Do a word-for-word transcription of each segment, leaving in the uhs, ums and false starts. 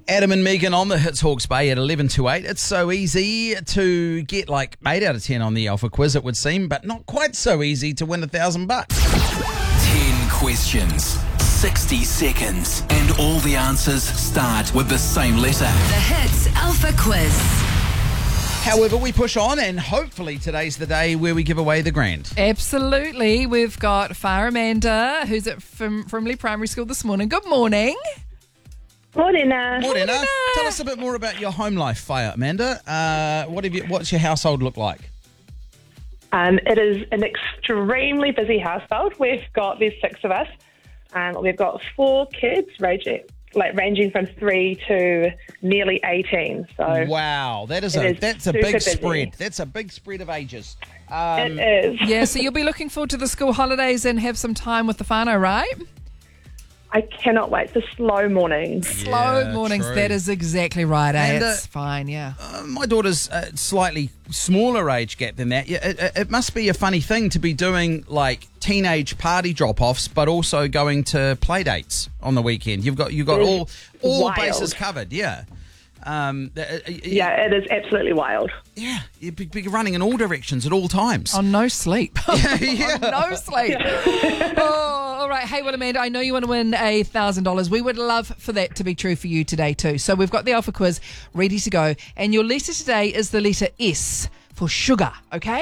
Adam and Megan on the Hits Hawke's Bay at eleven to eight. It's so easy to get like eight out of ten on the Alpha Quiz, it would seem, but not quite so easy to win a thousand bucks. ten questions, sixty seconds, and all the answers start with the same letter. The Hits Alpha Quiz. However, we push on, and hopefully today's the day where we give away the grand. Absolutely. We've got Fire Amanda, who's at Frim- Frimley Primary School this morning. Good morning. Morning, uh, Morning, uh, tell us a bit more about your home life, Fire Amanda. Uh, what have you? What's your household look like? um, it is an extremely busy household. We've got, there's six of us, and we've got four kids, ranging, like ranging from three to nearly eighteen. So Wow, that is It a is that's a super big busy. spread. That's a big spread of ages. Um, it is. Yeah, so you'll be looking forward to the school holidays and have some time with the whānau, right? I cannot wait for slow mornings. Slow Yeah, mornings. true. That is exactly right, eh? And, uh, It's fine, yeah. Uh, my daughter's a slightly smaller age gap than that. Yeah, It, it, it must be a funny thing to be doing like teenage party drop-offs, but also going to play dates on the weekend. You've got you've got It is all all wild. bases covered. Yeah. Um, uh, uh, Yeah, it is absolutely wild. yeah. You'd be, be running in all directions at all times. On no sleep. yeah. no sleep. Oh, all right. Hey, well, Amanda, I know you want to win a thousand dollars. We would love for that to be true for you today too. So we've got the Alpha Quiz ready to go, and your letter today is the letter S for sugar. Okay?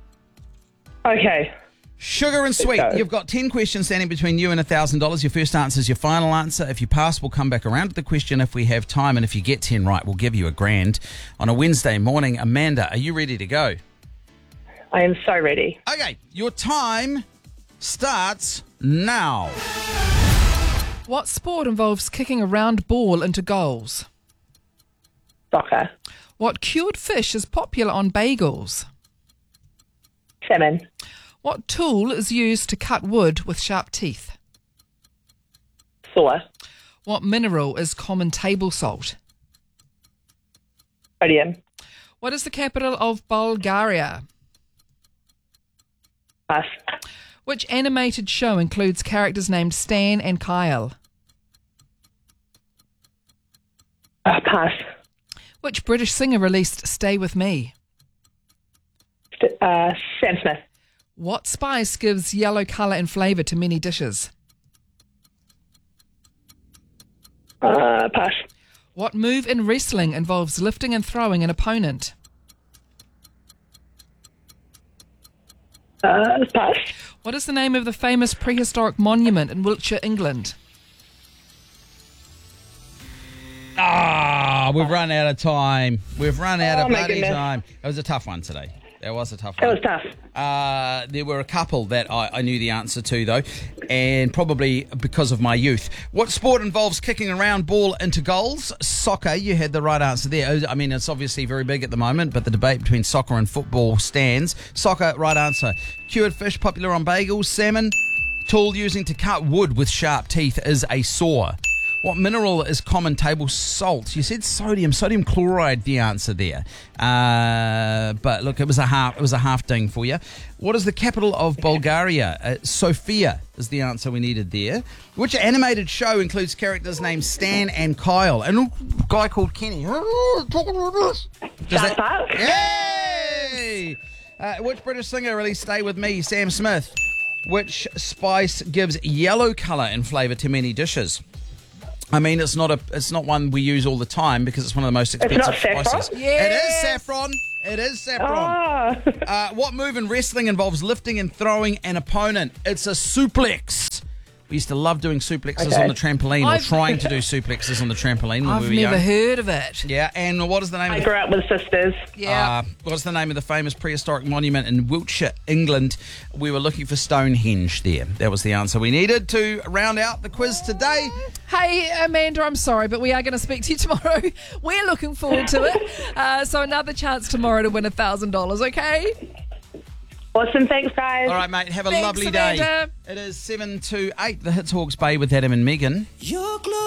Okay. Sugar and sweet. go. You've got ten questions standing between you and one thousand dollars. Your first answer is your final answer. If you pass, we'll come back around to the question if we have time. And if you get ten right, we'll give you a grand on a Wednesday morning. Amanda, are you ready to go? I am so ready. Okay, your time starts now. What sport involves kicking a round ball into goals? Soccer. What cured fish is popular on bagels? Salmon. What tool is used to cut wood with sharp teeth? Saw. What mineral is common table salt? Sodium. What is the capital of Bulgaria? Pass. Which animated show includes characters named Stan and Kyle? Uh, pass. Which British singer released Stay With Me? St- uh, Sam Smith. What spice gives yellow colour and flavour to many dishes? Uh, pass. What move in wrestling involves lifting and throwing an opponent? Uh, pass. What is the name of the famous prehistoric monument in Wiltshire, England? Ah, we've run out of time. We've run out Oh, of my bloody goodness. time. It was a tough one today. That was a tough It one. was tough. Uh, there were a couple that I, I knew the answer to, though, and probably because of my youth. What sport involves kicking a round ball into goals? Soccer. You had the right answer there. I mean, it's obviously very big at the moment, but the debate between soccer and football stands. Soccer, right answer. Cured fish, popular on bagels. Salmon. Tool using to cut wood with sharp teeth is a saw. What mineral is common table salt? You said sodium. Sodium chloride, the answer there. Uh, but look, it was a half. It was a half ding for you. What is the capital of Bulgaria? Uh, Sofia is the answer we needed there. Which animated show includes characters named Stan and Kyle and a guy called Kenny? Does South Park. Yay! Uh, which British singer released Stay With Me? Sam Smith. Which spice gives yellow colour and flavour to many dishes? I mean, it's not a, it's not one we use all the time because it's one of the most expensive not saffron? spices. Yes. It is saffron. It is saffron. Oh. Uh, what move in wrestling involves lifting and throwing an opponent? It's a suplex. We used to love doing suplexes Okay. on the trampoline, or I've- trying to do suplexes on the trampoline when I've we were never young. heard of it. Yeah, and what is the name I of the grew up with sisters. Yeah. uh, what's the name of the famous prehistoric monument in Wiltshire, England? We were looking for Stonehenge there. That was the answer we needed to round out the quiz today. Hey, Amanda, I'm sorry, but we are going to speak to you tomorrow. We're looking forward to it. Uh, so another chance tomorrow to win one thousand dollars, okay? Awesome. Thanks, guys. All right, mate. Have a Thanks, lovely Amanda. day. It is seven to eight, the Hits Hawke's Bay with Adam and Megan. Your